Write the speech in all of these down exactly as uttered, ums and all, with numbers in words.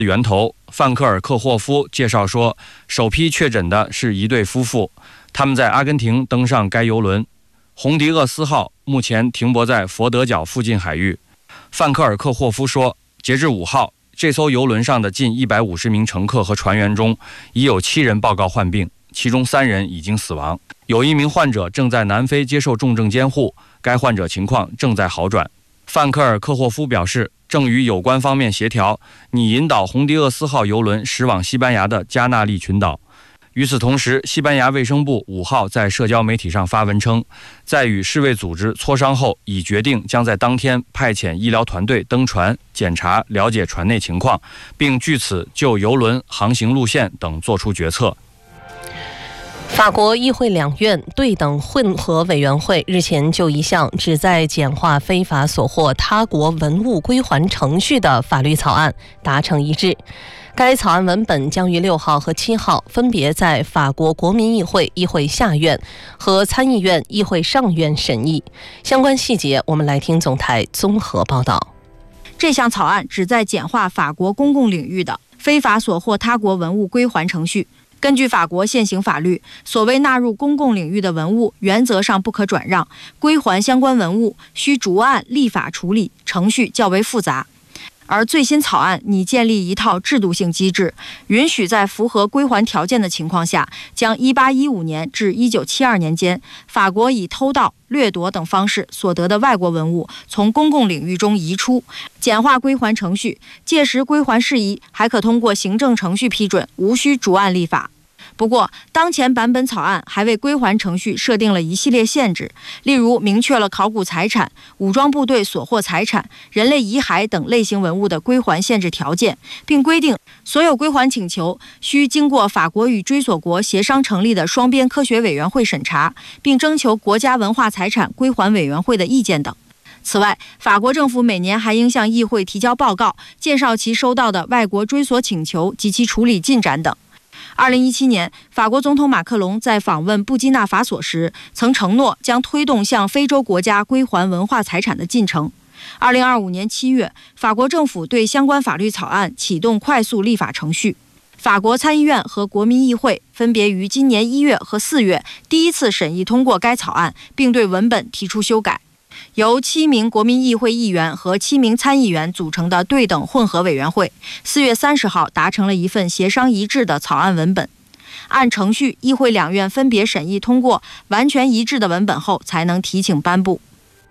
源头范克尔克霍夫介绍说，首批确诊的是一对夫妇，他们在阿根廷登上该邮轮红迪厄斯号，目前停泊在佛得角附近海域。范克尔克霍夫说，截至五号，这艘邮轮上的近一百五十名乘客和船员中，已有七人报告患病，其中三人已经死亡，有一名患者正在南非接受重症监护，该患者情况正在好转。范克尔克霍夫表示，正与有关方面协调，拟引导红迪厄斯号邮轮驶往西班牙的加纳利群岛。与此同时，西班牙卫生部五号在社交媒体上发文称，在与世卫组织磋商后，已决定将在当天派遣医疗团队登船检查了解船内情况，并据此就邮轮航行路线等作出决策。 法国议会两院对等混合委员会日前就一项旨在简化非法所获他国文物归还程序的法律草案达成一致。该草案文本将于六号和七号分别在法国国民议会议会下院和参议院议会上院审议。相关细节，我们来听总台综合报道。 这项草案旨在简化法国公共领域的非法所获他国文物归还程序。根据法国现行法律，所谓纳入公共领域的文物原则上不可转让，归还相关文物需逐案立法处理，程序较为复杂。而最新草案拟建立一套制度性机制，允许在符合归还条件的情况下，将一八一五年至一九七二年间法国以偷盗、掠夺等方式所得的外国文物从公共领域中移出，简化归还程序，届时归还事宜还可通过行政程序批准，无需逐案立法。不过，当前版本草案还为归还程序设定了一系列限制，例如明确了考古财产、武装部队所获财产、人类遗骸等类型文物的归还限制条件，并规定所有归还请求需经过法国与追索国协商成立的双边科学委员会审查，并征求国家文化财产归还委员会的意见等。此外，法国政府每年还应向议会提交报告，介绍其收到的外国追索请求及其处理进展等。二零一七年，法国总统马克龙在访问布基纳法索时，曾承诺将推动向非洲国家归还文化财产的进程。二零二五年七月，法国政府对相关法律草案启动快速立法程序。法国参议院和国民议会分别于今年一月和四月第一次审议通过该草案，并对文本提出修改。由七名国民议会议员和七名参议员组成的对等混合委员会，四月三十号达成了一份协商一致的草案文本。按程序，议会两院分别审议通过完全一致的文本后，才能提请颁布。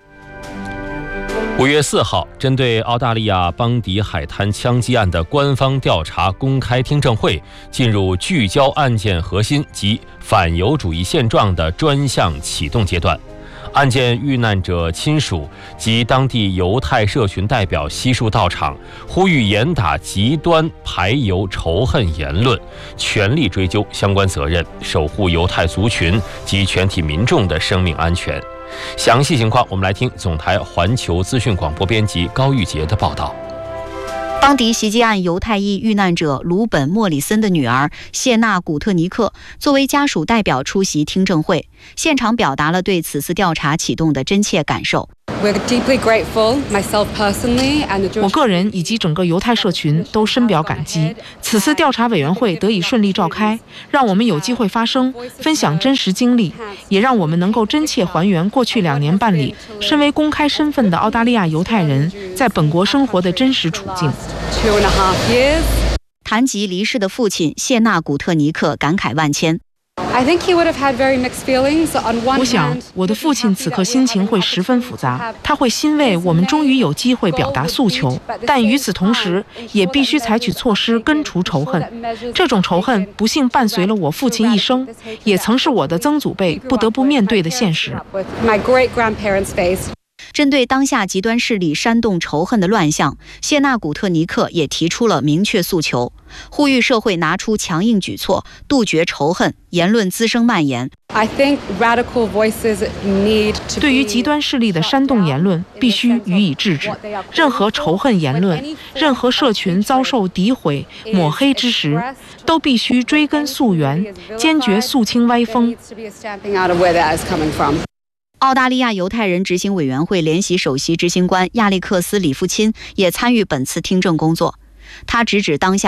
五月四号，针对澳大利亚邦迪海滩枪击案的官方调查公开听证会进入聚焦案件核心及反犹主义现状的专项启动阶段。案件遇难者亲属及当地犹太社群代表悉数到场，呼吁严打极端排犹仇恨言论，全力追究相关责任，守护犹太族群及全体民众的生命安全。详细情况，我们来听总台环球资讯广播编辑高玉洁的报道。 邦迪袭击案犹太裔遇难者鲁本·莫里森的女儿谢娜·古特尼克作为家属代表出席听证会，现场表达了对此次调查启动的真切感受。 我个人以及整个犹太社群都深表感激，此次调查委员会得以顺利召开，让我们有机会发声，分享真实经历，也让我们能够真切还原过去两年半里身为公开身份的澳大利亚犹太人在本国生活的真实处境。 谈及离世的父亲谢纳·古特尼克感慨万千。 我想，我的父亲此刻心情会十分复杂，他会欣慰我们终于有机会表达诉求，但与此同时，也必须采取措施根除仇恨。这种仇恨不幸伴随了我父亲一生，也曾是我的曾祖辈不得不面对的现实。 针对当下极端势力煽动仇恨的乱象，谢纳·古特尼克也提出了明确诉求，呼吁社会拿出强硬举措，杜绝仇恨、言论滋生蔓延。 对于极端势力的煽动言论，必须予以制止。任何仇恨言论，任何社群遭受诋毁、抹黑之时，都必须追根溯源，坚决肃清歪风。 澳大利亚犹太人执行委员会联席首席执行官亚历克斯·里夫钦也参与本次听证工作。他直指当下